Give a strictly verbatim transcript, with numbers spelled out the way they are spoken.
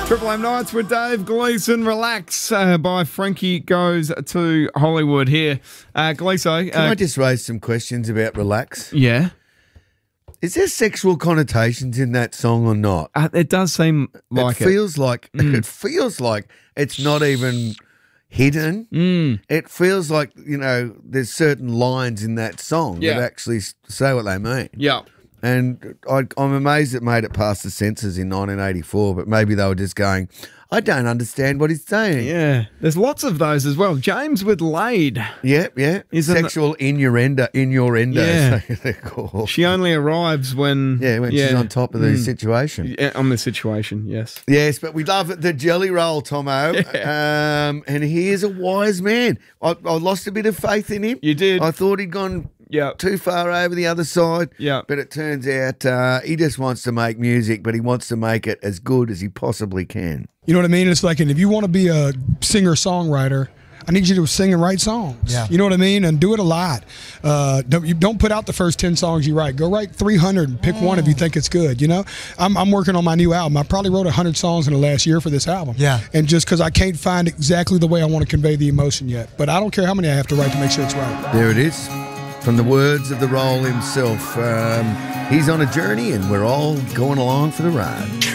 Triple M Nights with Dave Gleeson. Relax uh, by Frankie Goes to Hollywood here. Uh, Gleeso. Can uh, I just raise some questions about Relax? Yeah. Is there sexual connotations in that song or not? Uh, it does seem like it. it. Feels like Mm. it feels like it's not even hidden. Mm. It feels like, you know, there's certain lines in that song Yeah. that actually s- say what they mean. Yeah. And I, I'm amazed it made it past the censors in nineteen eighty-four, but maybe they were just going, I don't understand what he's saying. Yeah. There's lots of those as well. James with Laid. Yeah, yeah. Isn't Sexual innuendo, innuendo, Yeah. they're called. She only arrives when... Yeah, when she's on top of the Mm. situation. Yeah, on the situation, yes. Yes, but we love it, the jelly roll, Tomo. Um, and he is a wise man. I, I lost a bit of faith in him. You did. I thought he'd gone Yeah. too far over the other side. Yeah. But it turns out uh, he just wants to make music, but he wants to make it as good as he possibly can. You know what I mean? It's like, and if you want to be a singer-songwriter, I need you to sing and write songs. Yeah. You know what I mean? And do it a lot. Uh, don't, you don't put out the first ten songs you write. Go write three hundred and pick one if you think it's good. You know, I'm, I'm working on my new album. I probably wrote one hundred songs in the last year for this album. Yeah. And just because I can't find exactly the way I want to convey the emotion yet. But I don't care how many I have to write to make sure it's right. There it is. From the words of the roll himself. Um, he's on a journey and we're all going along for the ride.